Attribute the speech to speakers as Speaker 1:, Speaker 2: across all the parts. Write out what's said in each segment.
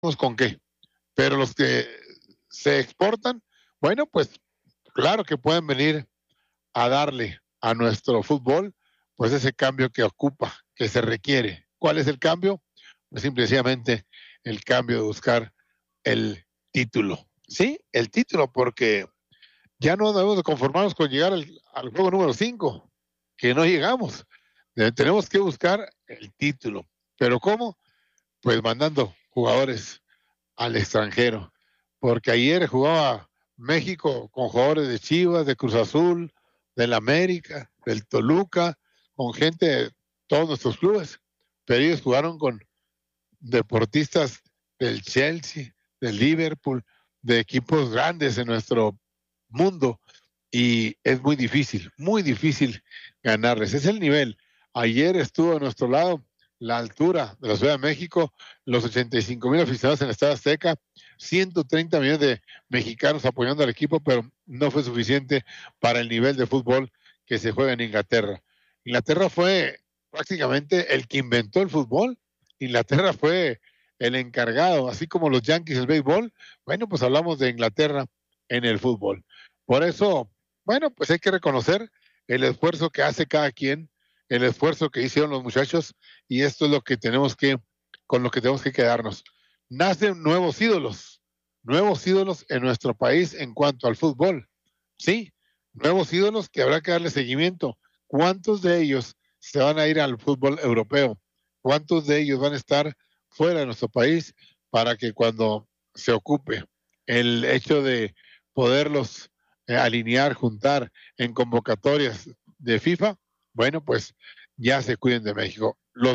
Speaker 1: con qué. Pero los que se exportan, bueno, pues claro que pueden venir a darle a nuestro fútbol, pues ese cambio que ocupa, que se requiere. ¿Cuál es el cambio? Pues simplemente el cambio de buscar el título. Sí, el título, porque ya no debemos de conformarnos con llegar al juego número 5, que no llegamos. Tenemos que buscar el título. ¿Pero cómo? Pues mandando jugadores al extranjero. Porque ayer jugaba México con jugadores de Chivas, de Cruz Azul, del América, del Toluca, con gente de todos nuestros clubes. Pero ellos jugaron con deportistas del Chelsea, del Liverpool, de equipos grandes en nuestro mundo. Y es muy difícil ganarles. Es el nivel. Ayer estuvo a nuestro lado la altura de la Ciudad de México, los 85,000 aficionados en el Estadio Azteca, 130 millones de mexicanos apoyando al equipo, pero no fue suficiente para el nivel de fútbol que se juega en Inglaterra. Inglaterra fue prácticamente el que inventó el fútbol. Inglaterra fue el encargado, así como los Yankees el béisbol. Bueno, pues hablamos de Inglaterra en el fútbol. Por eso, bueno, pues hay que reconocer el esfuerzo que hace cada quien, el esfuerzo que hicieron los muchachos, y esto es lo que tenemos que, con lo que tenemos que quedarnos. Nacen nuevos ídolos en nuestro país en cuanto al fútbol. Sí, nuevos ídolos que habrá que darle seguimiento. ¿Cuántos de ellos se van a ir al fútbol europeo? ¿Cuántos de ellos van a estar fuera de nuestro país para que cuando se ocupe el hecho de poderlos alinear, juntar en convocatorias de FIFA, bueno, pues ya se cuiden de México.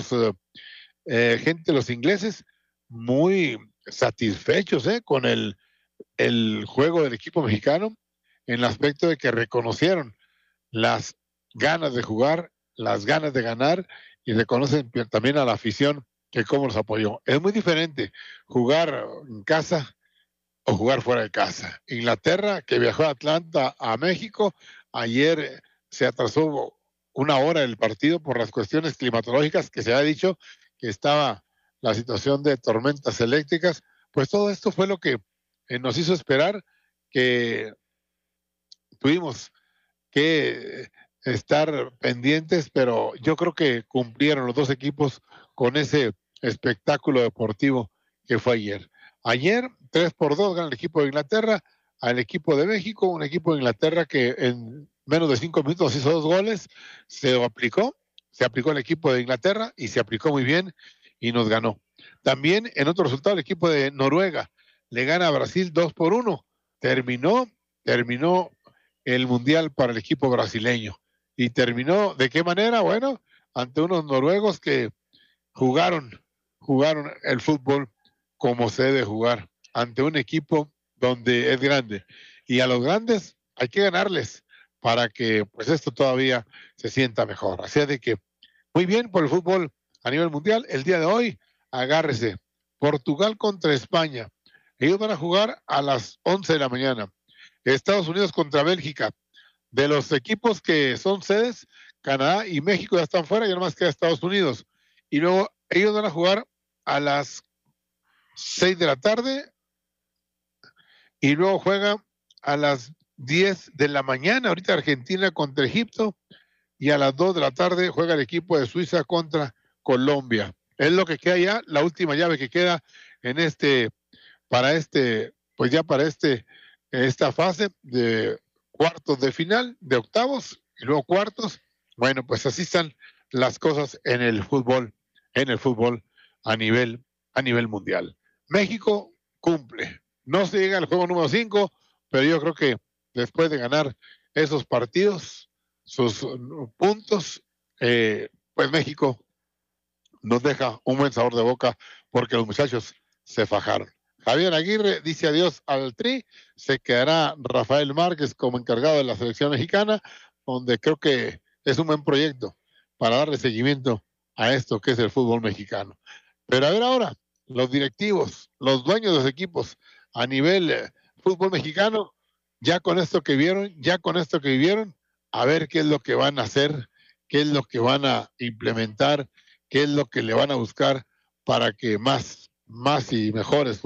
Speaker 1: Los ingleses muy satisfechos con el juego del equipo mexicano en el aspecto de que reconocieron las ganas de jugar, las ganas de ganar y reconocen también a la afición que cómo los apoyó. Es muy diferente jugar en casa o jugar fuera de casa. Inglaterra, que viajó a Atlanta, a México, ayer se atrasó 1 hora el partido por las cuestiones climatológicas que se ha dicho que estaba la situación de tormentas eléctricas. Pues todo esto fue lo que nos hizo esperar que tuvimos que estar pendientes, pero yo creo que cumplieron los dos equipos con ese espectáculo deportivo que fue ayer. Ayer, 3-2 gana el equipo de Inglaterra al equipo de México, un equipo de Inglaterra que en menos de 5 minutos hizo 2 goles, se aplicó el equipo de Inglaterra y se aplicó muy bien y nos ganó. También en otro resultado el equipo de Noruega le gana a Brasil 2-1. Terminó el Mundial para el equipo brasileño. ¿Y terminó de qué manera? Bueno, ante unos noruegos que jugaron el fútbol como se debe jugar, ante un equipo donde es grande. Y a los grandes hay que ganarles para que pues esto todavía se sienta mejor. Así es de que muy bien por el fútbol a nivel mundial. El día de hoy, agárrese. Portugal contra España. Ellos van a jugar a las 11 de la mañana. Estados Unidos contra Bélgica. De los equipos que son sedes, Canadá y México ya están fuera, ya nomás queda Estados Unidos. Y luego ellos van a jugar a las 6 de la tarde y luego juegan a las 10 de la mañana, ahorita Argentina contra Egipto, y a las 2 de la tarde juega el equipo de Suiza contra Colombia. Es lo que queda ya, la última llave que queda en esta fase de cuartos de final, de octavos y luego cuartos. Bueno, pues así están las cosas en el fútbol a nivel mundial. México cumple. No se llega al juego número 5, pero yo creo que después de ganar esos partidos, sus puntos, pues México nos deja un buen sabor de boca porque los muchachos se fajaron. Javier Aguirre dice adiós al Tri, se quedará Rafael Márquez como encargado de la selección mexicana, donde creo que es un buen proyecto para darle seguimiento a esto que es el fútbol mexicano. Pero a ver ahora, los directivos, los dueños de los equipos a nivel fútbol mexicano, ya con esto que vivieron, a ver qué es lo que van a hacer, qué es lo que van a implementar, qué es lo que le van a buscar para que más más y mejores